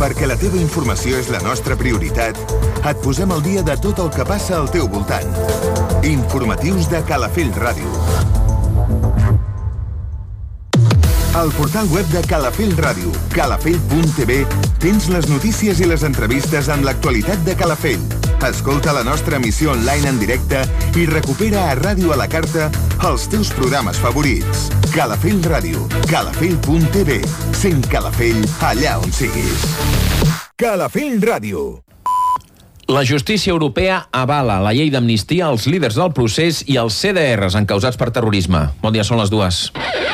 Perquè la teva informació és la nostra prioritat, et posem al dia de tot el que passa al teu voltant. Informatius de Calafell Ràdio. Al portal web de Calafell Ràdio, calafell.tv, tens les notícies i les entrevistes amb l'actualitat de Calafell. Escolta la nostra emissió online en directe i recupera a Ràdio a la Carta els teus programes favorits. Calafell Ràdio, calafell.tv. Sent Calafell allà on siguis. Calafell Ràdio. La justícia europea avala la llei d'amnistia als líders del procés i als CDRs encausats per terrorisme. Bon dia, són les 2.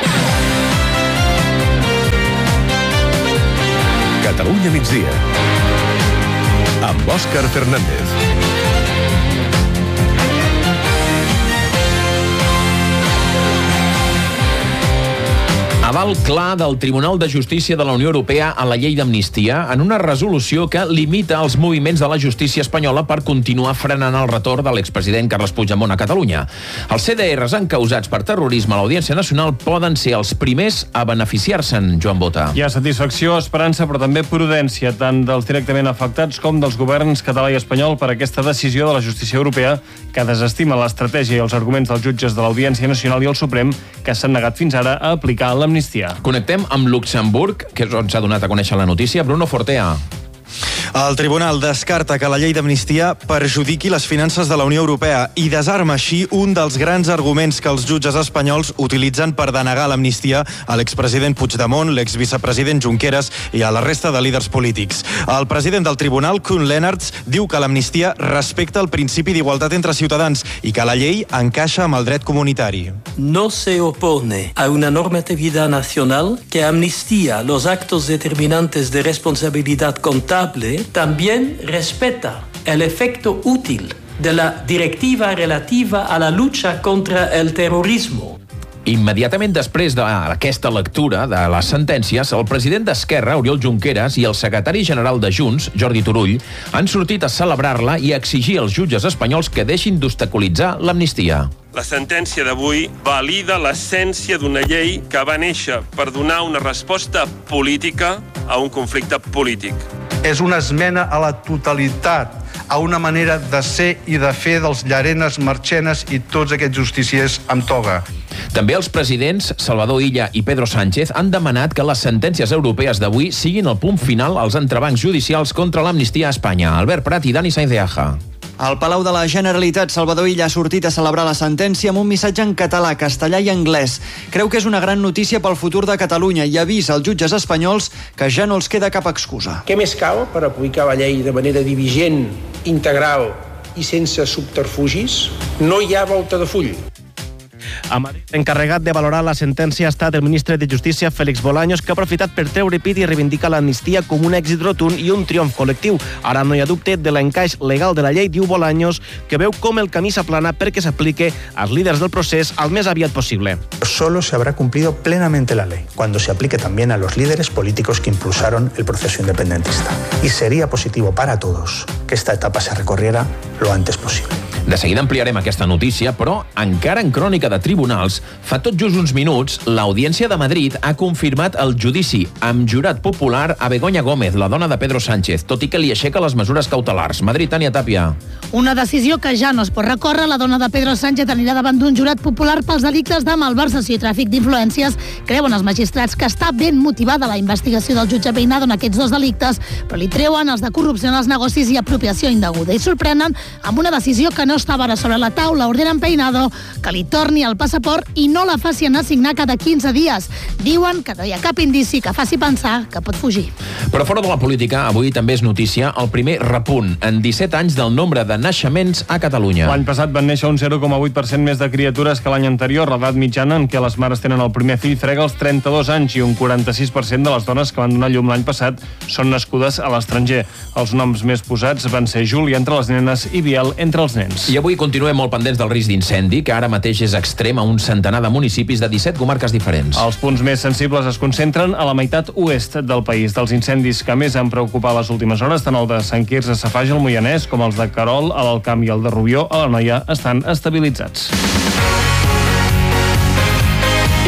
Catalunya migdia, amb Òscar Fernández. Aval clar del Tribunal de Justícia de la Unió Europea a la llei d'amnistia en una resolució que limita els moviments de la justícia espanyola per continuar frenant el retorn de l'expresident Carles Puigdemont a Catalunya. Els CDRs encausats per terrorisme a l'Audiència Nacional poden ser els primers a beneficiar-se'n, Joan Bota. Hi ha satisfacció, esperança, però també prudència, tant dels directament afectats com dels governs català i espanyol per aquesta decisió de la justícia europea que desestima l'estratègia i els arguments dels jutges de l'Audiència Nacional i el Suprem que s'han negat fins ara a aplicar l'amnistia. Connectem amb Luxemburg, que és on s'ha donat a conèixer la notícia. Bruno Fortea. El tribunal descarta que la llei d'amnistia perjudiqui les finances de la Unió Europea i desarma així un dels grans arguments que els jutges espanyols utilitzen per denegar l'amnistia a l'expresident Puigdemont, l'exvicepresident Junqueras i a la resta de líders polítics. El president del tribunal, Koen Lenaerts, diu que l'amnistia respecta el principi d'igualtat entre ciutadans i que la llei encaixa amb el dret comunitari. No se opone a una normatividad nacional que amnistía los actos determinantes de responsabilidad contable. También respeta el efecto útil de la directiva relativa a la lucha contra el terrorismo. Immediatament després d'aquesta lectura de les sentències, el president d'Esquerra, Oriol Junqueras, i el secretari general de Junts, Jordi Turull, han sortit a celebrar-la i a exigir als jutges espanyols que deixin d'obstaculitzar l'amnistia. La sentència d'avui valida l'essència d'una llei que va néixer per donar una resposta política a un conflicte polític. És una esmena a la totalitat, a una manera de ser i de fer dels Llarenes, Marchenes i tots aquests justiciers amb toga. També els presidents Salvador Illa i Pedro Sánchez han demanat que les sentències europees d'avui siguin el punt final als entrebancs judicials contra l'amnistia a Espanya. Albert Prat i Dani Sainz de Aja. Al Palau de la Generalitat, Salvador Illa ha sortit a celebrar la sentència amb un missatge en català, castellà i anglès. Creu que és una gran notícia pel futur de Catalunya i avisa als jutges espanyols que ja no els queda cap excusa. Què més cal per aplicar la llei de manera diligent, integral i sense subterfugis? No hi ha volta de full. A Madrid, encarregat de valorar la sentència ha estat el ministre de Justícia, Félix Bolaños, que ha aprofitat per treure pit i reivindicar l'amnistia com un èxit rotund i un triomf col·lectiu. Ara no hi ha dubte de l'encaix legal de la llei, diu Bolaños, que veu com el camí s'aplana perquè s'aplique als líders del procés al més aviat possible. Solo se habrá cumplido plenamente la ley cuando se aplique también a los líderes políticos que impulsaron el proceso independentista. Y sería positivo para todos que esta etapa se recorriera lo antes posible. De seguida ampliarem aquesta notícia, però encara en crònica de tribunals, fa tot just uns minuts, l'Audiència de Madrid ha confirmat el judici amb jurat popular a Begoña Gómez, la dona de Pedro Sánchez, tot i que li aixeca les mesures cautelars. Madrid, Tània Tàpia. Una decisió que ja no es pot recórrer. La dona de Pedro Sánchez anirà davant d'un jurat popular pels delictes de malversació i tràfic d'influències. Creuen els magistrats que està ben motivada la investigació del jutge Peinado en aquests dos delictes, però li treuen els de corrupció en els negocis i apropiació indeguda. I sorprenen amb una decisió que no estava ara sobre la taula. Ordenen Peinado que li torni el passaport i no la faci anar a signar cada 15 dies. Diuen que no hi ha cap indici que faci pensar que pot fugir. Però fora de la política, avui també és notícia el primer repunt en 17 anys del nombre de naixements a Catalunya. L'any passat van néixer un 0,8% més de criatures que l'any anterior, l'edat mitjana en què les mares tenen el primer fill frega els 32 anys i un 46% de les dones que van donar llum l'any passat són nascudes a l'estranger. Els noms més posats van ser Júlia entre les nenes i Biel entre els nens. I avui continuem molt pendents del risc d'incendi, que ara mateix és extrem a un centenar de municipis de 17 comarques diferents. Els punts més sensibles es concentren a la meitat oest del país. Dels incendis que més han preocupat les últimes hores, tant el de Sant Quirze, Safaja, el Moianès, com els de Querol, a l'Alt Camp i el de Rubió, a l'Anoia, estan estabilitzats. I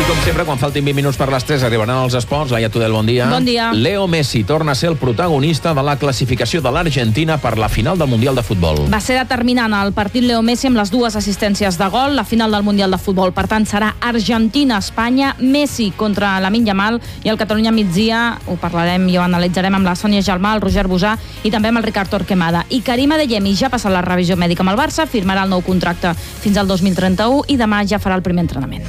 com sempre, quan faltin 20 minuts per les 3 arribaran els esports. Laia Tudel, bon dia. Bon dia. Leo Messi torna a ser el protagonista de la classificació de l'Argentina per la final del Mundial de Futbol. Va ser determinant el partit Leo Messi amb les 2 assistències de gol, la final del Mundial de Futbol. Per tant, serà Argentina-Espanya, Messi contra Lamine Yamal, i el Catalunya migdia ho parlarem i ho analitzarem amb la Sònia Gelmà, el Roger Bosà i també amb el Ricard Torquemada. I Karim Adeyemi ja ha passat la revisió mèdica amb el Barça, firmarà el nou contracte fins al 2031 i demà ja farà el primer entrenament.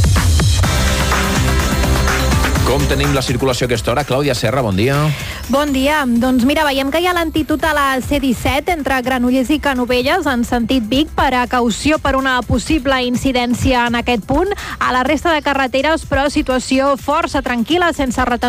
Com tenim la circulació a aquesta hora? Clàudia Serra, bon dia. Bon dia. Doncs mira, veiem que hi ha lentitud a la C-17 entre Granollers i Canovelles en sentit Vic per a caució per una possible incidència en aquest punt. A la resta de carreteres, però, situació força tranquil·la, sense retenció